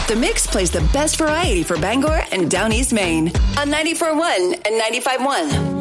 The Mix plays the best variety for Bangor and Down East Maine on 94.1 and 95.1.